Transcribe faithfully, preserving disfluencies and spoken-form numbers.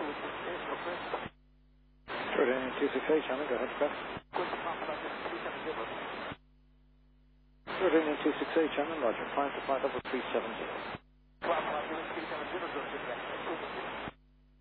Jordanian two six eight, Channel, go ahead, press. Jordanian two six eight, Channel, Roger, five to five double three seven zero.